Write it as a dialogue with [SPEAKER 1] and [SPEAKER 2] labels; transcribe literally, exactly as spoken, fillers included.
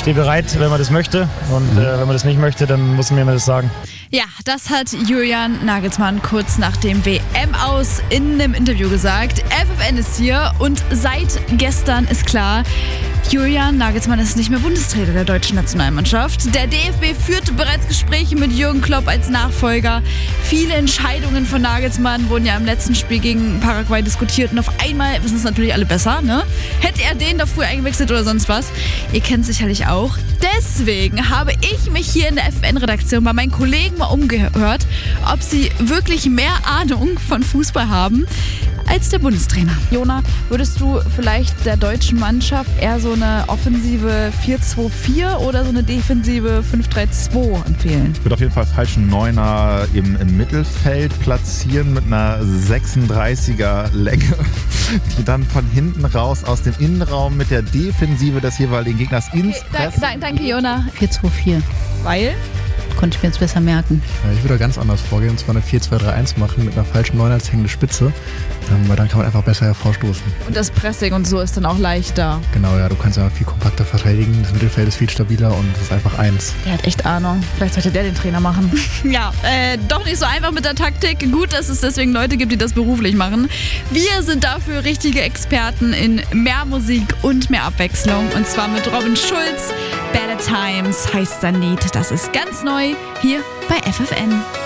[SPEAKER 1] stehe bereit, wenn man das möchte. Und äh, wenn man das nicht möchte, dann muss man mir das sagen.
[SPEAKER 2] Ja, das hat Julian Nagelsmann kurz nach dem W M-Aus in einem Interview gesagt. F F N ist hier und seit gestern ist klar, Julian Nagelsmann ist nicht mehr Bundestrainer der deutschen Nationalmannschaft. Der D F B führte bereits Gespräche mit Jürgen Klopp als Nachfolger. Viele Entscheidungen von Nagelsmann wurden ja im letzten Spiel gegen Paraguay diskutiert und auf einmal wissen es natürlich alle besser, ne? Hätte er den da früher eingewechselt oder sonst was? Ihr kennt sicherlich auch. Deswegen habe ich mich hier in der F F N-Redaktion bei meinen Kollegen mal umgehört, ob sie wirklich mehr Ahnung von Fußball haben als der Bundestrainer. Jona, würdest du vielleicht der deutschen Mannschaft eher so eine offensive vier zwei vier oder so eine defensive fünf drei zwei empfehlen?
[SPEAKER 3] Ich würde auf jeden Fall falschen Neuner im, im Mittelfeld platzieren mit einer sechsunddreißiger Länge, die dann von hinten raus aus dem Innenraum mit der Defensive des jeweiligen Gegners ins
[SPEAKER 2] Okay, da, da, danke, Jona.
[SPEAKER 4] vier zwei vier.
[SPEAKER 2] Weil?
[SPEAKER 4] Konnte ich mir jetzt besser merken.
[SPEAKER 5] Ja, ich würde ganz anders vorgehen, und zwar eine vier zwei drei eins machen mit einer falschen Neuner als hängende Spitze, ähm, weil dann kann man einfach besser hervorstoßen.
[SPEAKER 2] Und das Pressing und so ist dann auch leichter.
[SPEAKER 5] Genau, ja, du kannst einfach viel kompakter verteidigen, das Mittelfeld ist viel stabiler und es ist einfach eins.
[SPEAKER 2] Der hat echt Ahnung. Vielleicht sollte der den Trainer machen. ja, äh, doch nicht so einfach mit der Taktik. Gut, dass es deswegen Leute gibt, die das beruflich machen. Wir sind dafür richtige Experten in mehr Musik und mehr Abwechslung. Und zwar mit Robin Schulz. Better Times heißt sein Lied. Das ist ganz neu hier bei F F N.